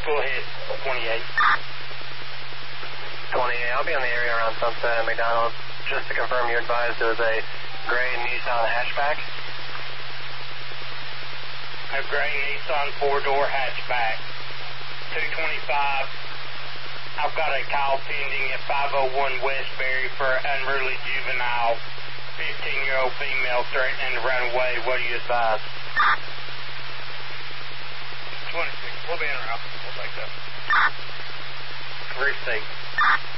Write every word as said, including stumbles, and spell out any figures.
Go ahead, twenty-eight. twenty-eight, I'll be in the area around Sunset and McDonald. Just to confirm, you advised it was a gray Nissan hatchback? A gray Nissan four-door hatchback. two twenty-five. I've got a call pending at five oh one Westbury for unruly juvenile. fifteen-year-old female threatening to run away. What do you advise? twenty-six. We'll be in route. We'll take that. Receipt.